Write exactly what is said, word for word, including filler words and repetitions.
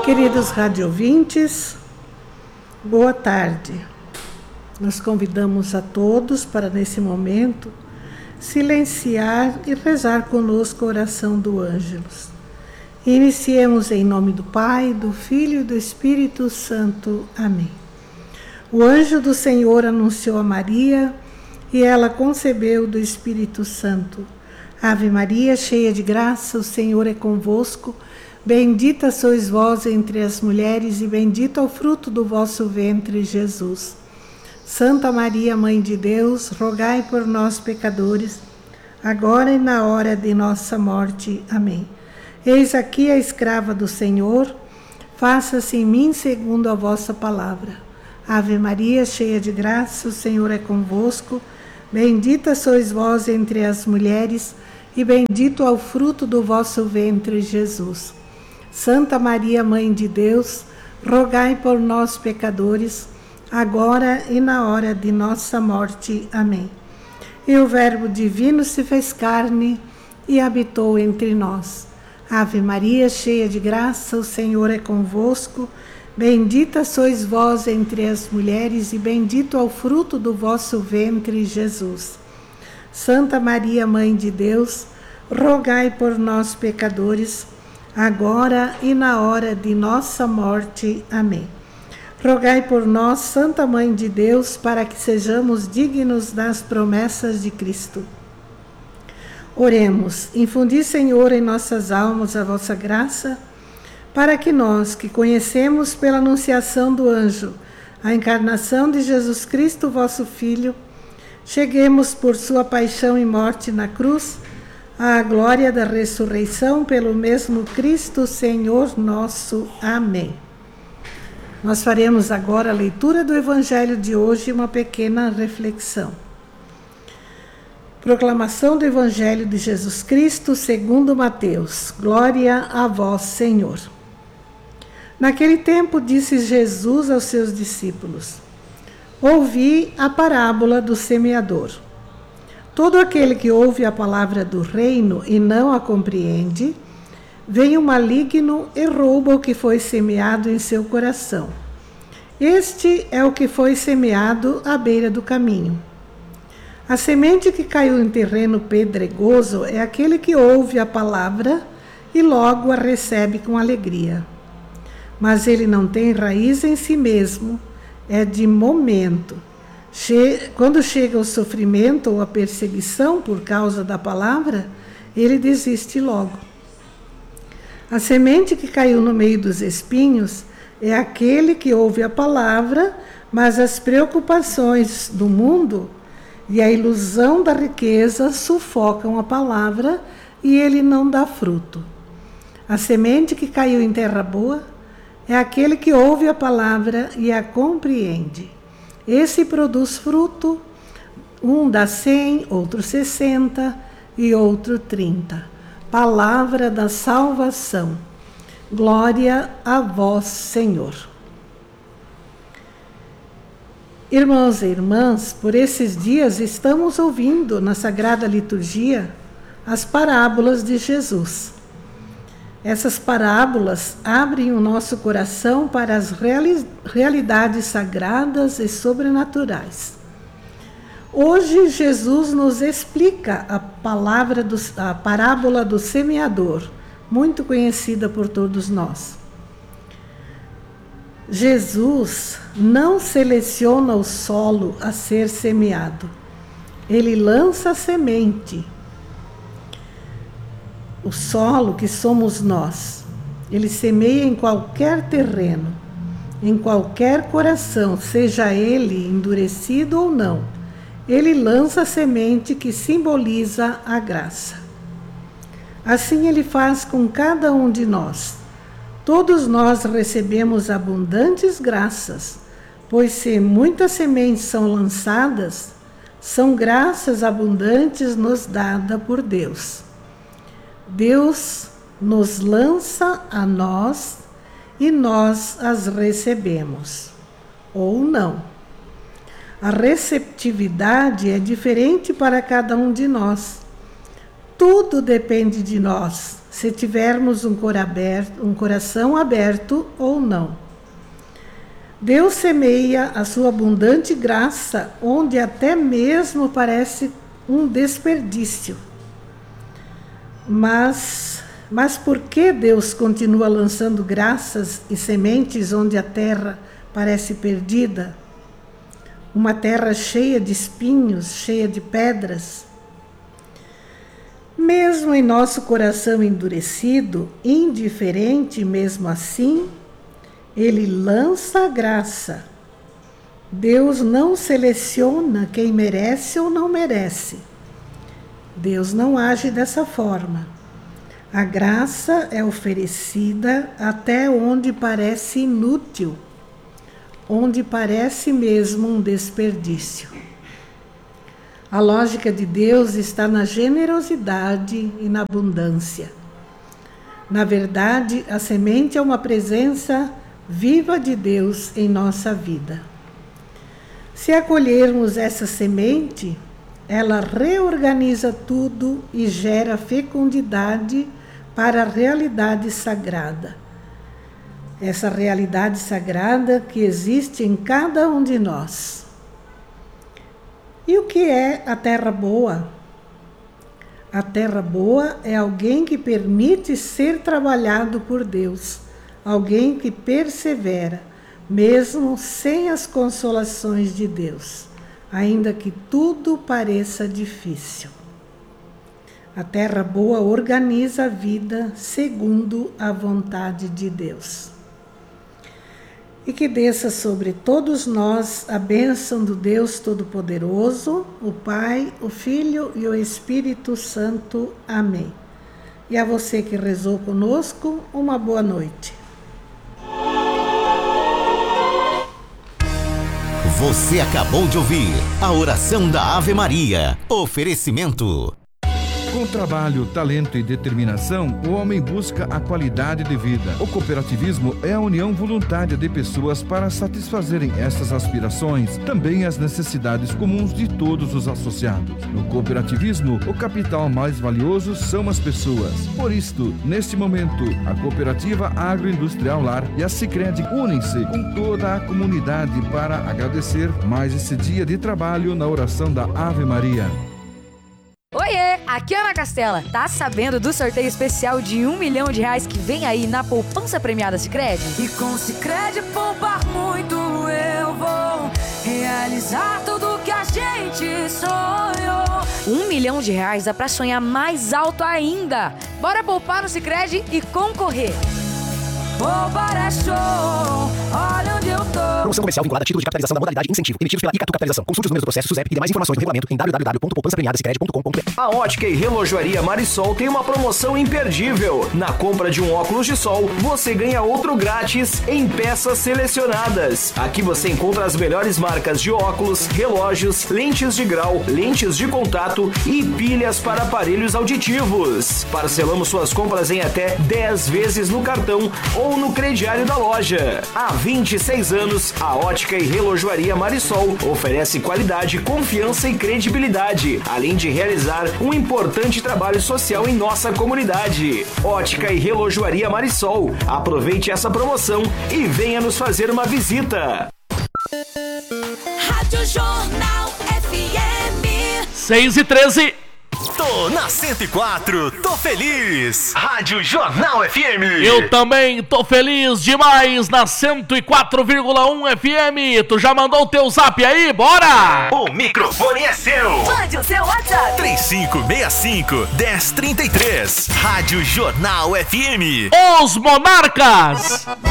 Queridos radiovintes, boa tarde. Nós convidamos a todos para, nesse momento, silenciar e rezar conosco a oração do Ângelus. Iniciemos em nome do Pai, do Filho e do Espírito Santo. Amém. O anjo do Senhor anunciou a Maria e ela concebeu do Espírito Santo. Ave Maria, cheia de graça, o Senhor é convosco. Bendita sois vós entre as mulheres e bendito é o fruto do vosso ventre, Jesus. Santa Maria, Mãe de Deus, rogai por nós, pecadores, agora e na hora de nossa morte. Amém. Eis aqui a escrava do Senhor, faça-se em mim segundo a vossa palavra. Ave Maria, cheia de graça, o Senhor é convosco. Bendita sois vós entre as mulheres e bendito é o fruto do vosso ventre, Jesus. Santa Maria, Mãe de Deus, rogai por nós, pecadores, agora e na hora de nossa morte. Amém. E o Verbo divino se fez carne e habitou entre nós. Ave Maria, cheia de graça, o Senhor é convosco. Bendita sois vós entre as mulheres e bendito é o fruto do vosso ventre, Jesus. Santa Maria, Mãe de Deus, rogai por nós, pecadores, agora e na hora de nossa morte. Amém. Rogai por nós, Santa Mãe de Deus, para que sejamos dignos das promessas de Cristo. Oremos. Infundi, Senhor, em nossas almas a vossa graça, para que nós, que conhecemos pela anunciação do anjo a encarnação de Jesus Cristo, vosso Filho, cheguemos por sua paixão e morte na cruz à glória da ressurreição pelo mesmo Cristo, Senhor nosso. Amém. Nós faremos agora a leitura do Evangelho de hoje e uma pequena reflexão. Proclamação do Evangelho de Jesus Cristo segundo Mateus. Glória a vós, Senhor. Naquele tempo disse Jesus aos seus discípulos: ouvi a parábola do semeador. Todo aquele que ouve a palavra do reino e não a compreende, vem o maligno e rouba o que foi semeado em seu coração. Este é o que foi semeado à beira do caminho. A semente que caiu em terreno pedregoso é aquele que ouve a palavra e logo a recebe com alegria. Mas ele não tem raiz em si mesmo, é de momento. Che- Quando chega o sofrimento ou a perseguição por causa da palavra, ele desiste logo. A semente que caiu no meio dos espinhos é aquele que ouve a palavra, mas as preocupações do mundo e a ilusão da riqueza sufocam a palavra e ele não dá fruto. A semente que caiu em terra boa é aquele que ouve a palavra e a compreende. Esse produz fruto, um dá cem, outro sessenta e outro trinta. Palavra da salvação. Glória a vós, Senhor. Irmãos e irmãs, por esses dias estamos ouvindo na Sagrada Liturgia as parábolas de Jesus. Essas parábolas abrem o nosso coração para as reali- realidades sagradas e sobrenaturais. Hoje Jesus nos explica a, palavra do, a parábola do semeador, muito conhecida por todos nós. Jesus não seleciona o solo a ser semeado. Ele lança a semente. O solo que somos nós, ele semeia em qualquer terreno, em qualquer coração, seja ele endurecido ou não. Ele lança a semente que simboliza a graça. Assim ele faz com cada um de nós. Todos nós recebemos abundantes graças, pois se muitas sementes são lançadas, são graças abundantes nos dadas por Deus. Deus nos lança a nós e nós as recebemos, ou não. A receptividade é diferente para cada um de nós. Tudo depende de nós, se tivermos um, cor aberto, um coração aberto ou não. Deus semeia a sua abundante graça onde até mesmo parece um desperdício. Mas, mas por que Deus continua lançando graças e sementes onde a terra parece perdida? Uma terra cheia de espinhos, cheia de pedras? Mesmo em nosso coração endurecido, indiferente mesmo assim, Ele lança a graça. Deus não seleciona quem merece ou não merece. Deus não age dessa forma. A graça é oferecida até onde parece inútil, onde parece mesmo um desperdício. A lógica de Deus está na generosidade e na abundância. Na verdade, a semente é uma presença viva de Deus em nossa vida. Se acolhermos essa semente, ela reorganiza tudo e gera fecundidade para a realidade sagrada. Essa realidade sagrada que existe em cada um de nós. E o que é a terra boa? A terra boa é alguém que permite ser trabalhado por Deus, alguém que persevera, mesmo sem as consolações de Deus, ainda que tudo pareça difícil. A terra boa organiza a vida segundo a vontade de Deus. E que desça sobre todos nós a bênção do Deus Todo-Poderoso, o Pai, o Filho e o Espírito Santo. Amém. E a você que rezou conosco, uma boa noite. Você acabou de ouvir a oração da Ave Maria. Oferecimento. Com trabalho, talento e determinação, o homem busca a qualidade de vida. O cooperativismo é a união voluntária de pessoas para satisfazerem essas aspirações, também as necessidades comuns de todos os associados. No cooperativismo, o capital mais valioso são as pessoas. Por isto, neste momento, a Cooperativa Agroindustrial Lar e a Sicredi unem-se com toda a comunidade para agradecer mais esse dia de trabalho na oração da Ave Maria. Oiê, aqui é Ana Castela. Tá sabendo do sorteio especial de um milhão de reais que vem aí na poupança premiada Sicredi? E com Sicredi poupar muito eu vou realizar tudo que a gente sonhou. Um milhão de reais dá pra sonhar mais alto ainda. Bora poupar no Sicredi e concorrer. Poupar é show, olha onde eu tô. Promoção comercial vinculada a títulos de capitalização da modalidade incentivo, emitidos pela Icatu Capitalização. Consulte os números do processo SUSEP e demais informações no regulamento em w w w ponto poupança premiada sicredi ponto com ponto b r. A Ótica e Relojoaria Marisol tem uma promoção imperdível. Na compra de um óculos de sol, você ganha outro grátis em peças selecionadas. Aqui você encontra as melhores marcas de óculos, relógios, lentes de grau, lentes de contato e pilhas para aparelhos auditivos. Parcelamos suas compras em até dez vezes no cartão ou no crediário da loja. Há vinte e seis anos, a Ótica e Relojoaria Marisol oferece qualidade, confiança e credibilidade, além de realizar um importante trabalho social em nossa comunidade. Ótica e Relojoaria Marisol. Aproveite essa promoção e venha nos fazer uma visita. Rádio Jornal F M seis e treze. Tô na cento e quatro, tô feliz. Rádio Jornal F M. Eu também tô feliz demais na cento e quatro vírgula um F M. Tu já mandou o teu zap aí? Bora! O microfone é seu. Mande o seu WhatsApp. três cinco seis cinco, um zero três três. Rádio Jornal F M. Os Monarcas.